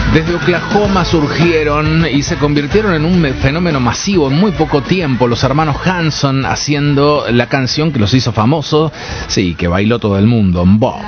Desde Oklahoma surgieron y se convirtieron en un fenómeno masivo en muy poco tiempo. Los hermanos Hanson haciendo la canción que los hizo famosos, sí, que bailó todo el mundo, Bob.